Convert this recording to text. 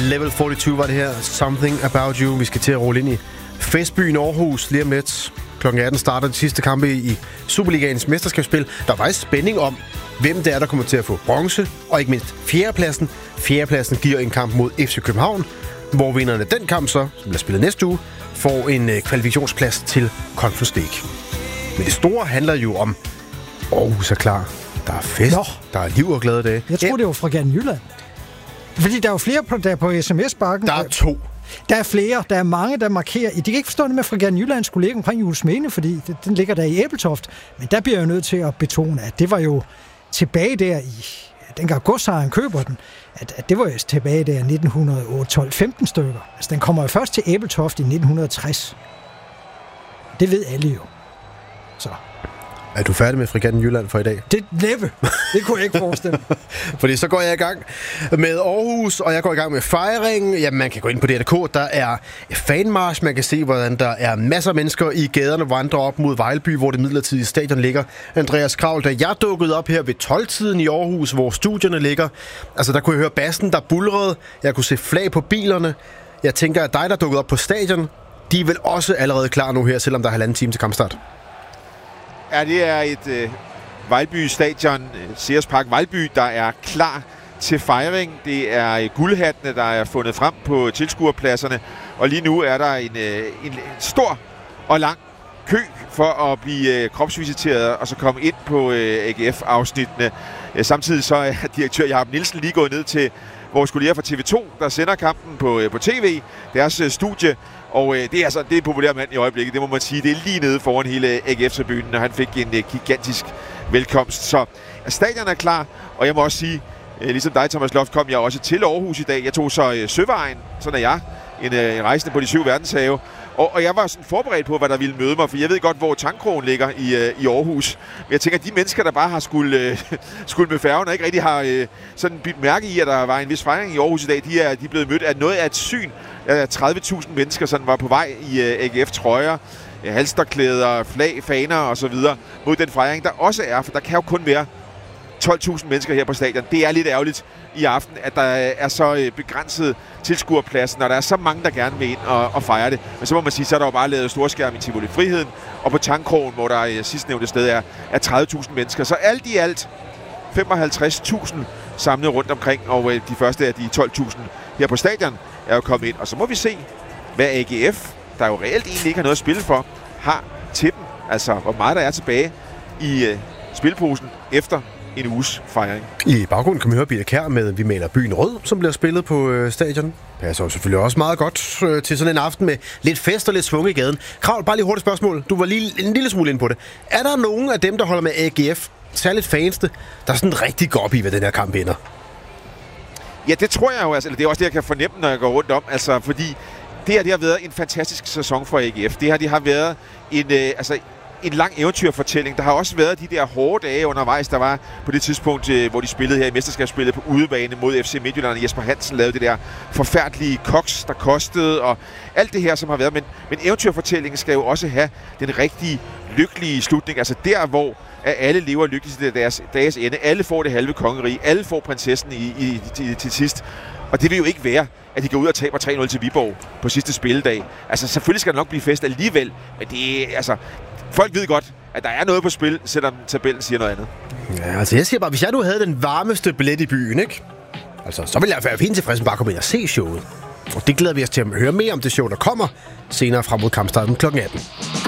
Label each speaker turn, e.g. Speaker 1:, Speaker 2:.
Speaker 1: Level 42 var det her. Something About You. Vi skal til at rulle ind i festbyen Aarhus lige om lidt. Klokken 18 starter de sidste kampe i Superligaens mesterskabsspil. Der er faktisk spænding om, hvem det er, der kommer til at få bronze, og ikke mindst fjerdepladsen. Fjerdepladsen giver en kamp mod FC København, hvor vinderne af den kamp så, som bliver spillet næste uge, får en kvalifikationsplads til Conference League. Men det store handler jo om Aarhus er klar. Der er fest, der er liv og glade dage.
Speaker 2: Jeg tror, det var fra Fregatten Jylland. Fordi der er jo flere der på SMS-bakken.
Speaker 1: Der er 2.
Speaker 2: Der er flere. Der er mange, der markerer. De kan ikke forstå det med, at Fregatten Jylland skulle ligge omkring Juelsminde, fordi den ligger der i Ebeltoft. Men der bliver jeg nødt til at betone, at det var jo tilbage der i... Dengang godsejeren køber den, at det var jo tilbage der i 1912-15 stykker. Altså, den kommer jo først til Ebeltoft i 1960. Det ved alle jo. Så...
Speaker 1: Er du færdig med Fregatten Jylland for i dag?
Speaker 2: Det næppe. Det kunne jeg ikke forestille.
Speaker 1: Fordi så går jeg i gang med Aarhus, og jeg går i gang med fejringen. Jamen, man kan gå ind på DRK. Der er fanmarch. Man kan se, hvordan der er masser af mennesker i gaderne, vandrer op mod Vejlby, hvor det midlertidige stadion ligger. Andreas Kravl, da jeg dukkede op her ved 12-tiden i Aarhus, hvor studierne ligger, altså der kunne jeg høre bassen, der bulrede. Jeg kunne se flag på bilerne. Jeg tænker, at dig, der dukkede op på stadion, de er vel også allerede klar nu her, selvom der er 1,5 time til kampstart.
Speaker 3: Ja, det er et Vejlby Stadion, Sears Park Vejlby, der er klar til fejring. Det er guldhattene, der er fundet frem på tilskuerpladserne, og lige nu er der en stor og lang kø for at blive kropsvisiteret og så komme ind på AGF-afsnittene. Samtidig så er direktør Jacob Nielsen lige gået ned til vores kolleger fra TV2, der sender kampen på tv, deres studie. Og det er en populær mand i øjeblikket, det må man sige. Det er lige nede foran hele AGF-tribunen, og han fik en gigantisk velkomst. Så stadion er klar, og jeg må også sige, ligesom dig, Thomas Loft, kom jeg også til Aarhus i dag. Jeg tog så Søvejen, sådan er jeg, en rejsende på de 7 verdenshave. Og jeg var sådan forberedt på, hvad der ville møde mig, for jeg ved godt, hvor Tangkrogen ligger i Aarhus. Men jeg tænker, at de mennesker, der bare har skulle med færgen, og ikke rigtig har sådan bidt mærke i, at der var en vis fejring i Aarhus i dag, de er blevet mødt af noget af et syn. 30.000 mennesker sådan var på vej i AGF-trøjer, halsterklæder, flag, faner og så videre mod den fejring, der også er, for der kan jo kun være 12.000 mennesker her på stadion. Det er lidt ærgerligt i aften, at der er så begrænset tilskuerplads, når der er så mange, der gerne vil ind og fejre det. Men så må man sige, så er der jo bare lavet storskærm i Tivoli Friheden, og på Tangkrogen, hvor der sidstnævnte sted er 30.000 mennesker. Så alt i alt 55.000 samlet rundt omkring, og de første af de 12.000 her på stadion er jo kommet ind. Og så må vi se, hvad AGF, der jo reelt egentlig ikke har noget at spille for, har til dem. Altså, hvor meget der er tilbage i spilposen efter en uges fejring.
Speaker 1: I baggrunden kan vi høre Birte Kjær med Vi maler byen rød, som bliver spillet på stadion. Passer jo selvfølgelig også meget godt til sådan en aften med lidt fest og lidt svung i gaden. Kravl, bare lige hurtigt spørgsmål. Du var lige en lille smule inde på det. Er der nogen af dem, der holder med AGF, særligt fansene, der sådan rigtig går op i, hvad den her kamp ender?
Speaker 3: Ja, det tror jeg jo. Altså, det er også det, jeg kan fornemme, når jeg går rundt om. Altså, fordi det har været en fantastisk sæson for AGF. Det har været en lang eventyrfortælling. Der har også været de der hårde dage undervejs, der var på det tidspunkt, hvor de spillede her i mesterskabsspillet på udebane mod FC Midtjylland, og Jesper Hansen lavede det der forfærdelige koks, der kostede, og alt det her, som har været. Men eventyrfortællingen skal jo også have den rigtige, lykkelige slutning. Altså der, hvor alle lever lykkeligt til deres dages ende. Alle får det halve kongerige. Alle får prinsessen til sidst. Og det vil jo ikke være, at de går ud og taber 3-0 til Viborg på sidste spilledag. Altså selvfølgelig skal der nok blive fest alligevel, men det altså... Folk ved godt, at der er noget på spil, selvom tabellen siger noget andet.
Speaker 1: Ja, altså jeg siger bare, hvis jeg nu havde den varmeste billet i byen, ikke? Altså, så ville jeg være fint tilfreds med bare komme ind og se showet. Og det glæder vi os til at høre mere om det show, der kommer senere frem mod kampstarten kl. 18.